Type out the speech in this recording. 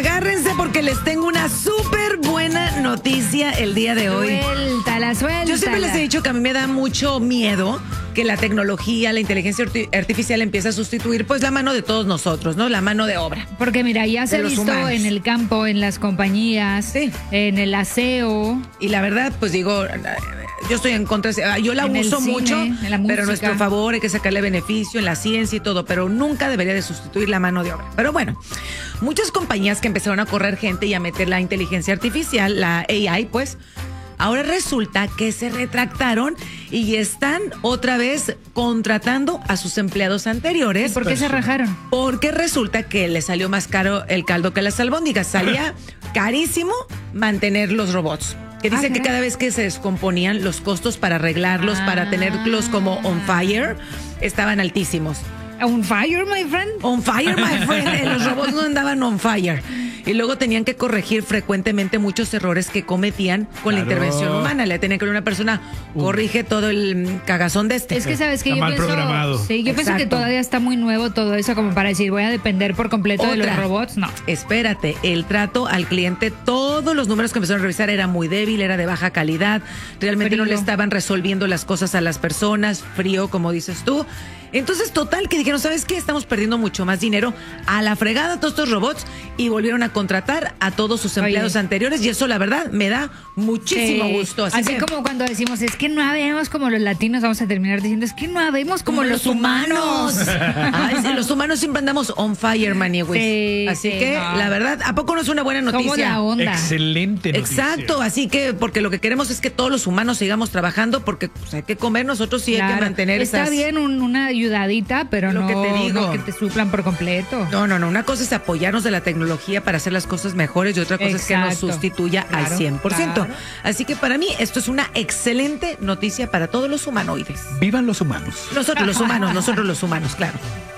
Agárrense porque les tengo una súper buena noticia el día de hoy. Suéltala. Yo siempre les he dicho que a mí me da mucho miedo que la tecnología, la inteligencia artificial empiece a sustituir pues la mano de todos nosotros, ¿no? La mano de obra. Porque mira, ya se ha visto humanos. En el campo, en las compañías, sí. En el aseo. Y la verdad, pues digo, yo estoy en contra, yo la uso mucho, pero a nuestro favor hay que sacarle beneficio en la ciencia y todo, pero nunca debería de sustituir la mano de obra. Pero bueno, muchas compañías que empezaron a correr gente y a meter la inteligencia artificial, la AI, pues, ahora resulta que se retractaron y están otra vez contratando a sus empleados anteriores. ¿Y por qué se rajaron? Porque resulta que les salió más caro el caldo que las albóndigas. Salía carísimo mantener los robots. Que dicen que cada vez que se descomponían, los costos para arreglarlos, para tenerlos como on fire, estaban altísimos. ¿On fire, my friend? On fire, my friend. Los robots no andaban on fire. Y luego tenían que corregir frecuentemente muchos errores que cometían con la intervención humana. Le tenían que una persona corrige todo el cagazón de este. Es que sabes que está yo mal pienso, programado. Sí, yo pienso que todavía está muy nuevo todo eso como para decir voy a depender por completo de los robots. No. Espérate, el trato al cliente, todos los números que empezaron a revisar era muy débil, era de baja calidad, realmente no le estaban resolviendo las cosas a las personas, frío, como dices tú. Entonces, total, que dijeron, ¿sabes qué? Estamos perdiendo mucho más dinero a la fregada todos estos robots y volvieron a contratar a todos sus empleados anteriores y eso, la verdad, me da muchísimo gusto. Así como cuando decimos, es que no habemos como los latinos, vamos a terminar diciendo, es que no habemos como los humanos. Ay, sí, los humanos siempre andamos on fire, maniwis. Sí, así que, la verdad, ¿a poco no es una buena noticia? Somos la onda. Excelente noticia. Exacto, así que, porque lo que queremos es que todos los humanos sigamos trabajando porque pues, hay que comer, nosotros sí hay que mantener Está bien una ayudadita, pero no que te suplan por completo. No, una cosa es apoyarnos de la tecnología para hacer las cosas mejores y otra cosa es que nos sustituya al 100%. Claro. Así que para mí esto es una excelente noticia para todos los humanoides. ¡Vivan los humanos! Nosotros los humanos, claro.